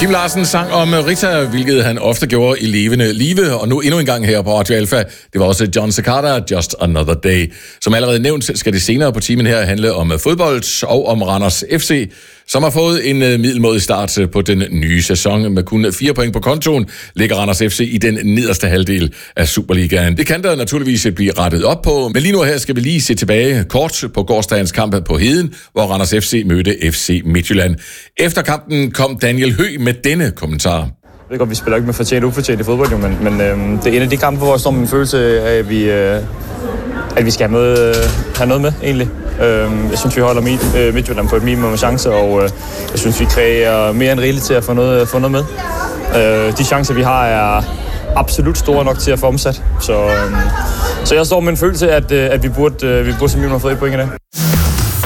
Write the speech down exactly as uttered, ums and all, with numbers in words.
Kim Larsen sang om Rita, hvilket han ofte gjorde i levende live, og nu endnu en gang her på Radio Alpha. Det var også John Cicada, Just Another Day. Som allerede nævnt, skal det senere på timen her handle om fodbold og om Randers F C, som har fået en middelmådig start på den nye sæson. Med kun fire point på kontoen ligger Randers F C i den nederste halvdel af Superligaen. Det kan der naturligvis blive rettet op på, men lige nu her skal vi lige se tilbage kort på gårsdagens kamp på Heden, hvor Randers F C mødte F C Midtjylland. Efter kampen kom Daniel Høgh med denne kommentar. Jeg ved godt, vi spiller ikke med fortjent og ufortjent i fodbold, jo, men, men øhm, det er en af de kampe, hvor jeg står med en følelse af, at vi, øh, at vi skal have noget, øh, have noget med, egentlig. Øhm, jeg synes, vi holder mit, øh, Midtjylland på et minimum af chancer, og øh, jeg synes, vi kræver mere end rigeligt til at få noget, få noget med. Øh, de chancer, vi har, er absolut store nok til at få omsat. Så, øh, så jeg står med en følelse af, at, at vi burde, øh, vi burde som minimum have fået et point i dag.